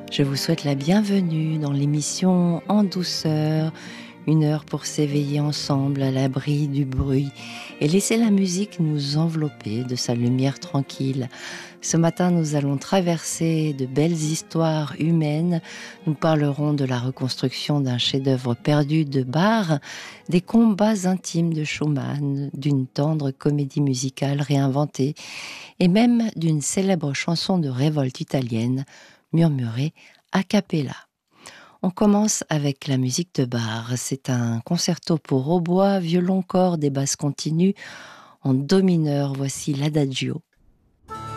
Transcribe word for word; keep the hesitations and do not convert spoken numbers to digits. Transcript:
Je vous souhaite la bienvenue dans l'émission En douceur, une heure pour s'éveiller ensemble à l'abri du bruit et laisser la musique nous envelopper de sa lumière tranquille. Ce matin, nous allons traverser de belles histoires humaines. Nous parlerons de la reconstruction d'un chef-d'œuvre perdu de Bach, des combats intimes de Schumann, d'une tendre comédie musicale réinventée et même d'une célèbre chanson de révolte italienne murmurée a cappella. On commence avec la musique de Bach. C'est un concerto pour hautbois, violon, cordes et basses continues en do mineur. Voici l'Adagio.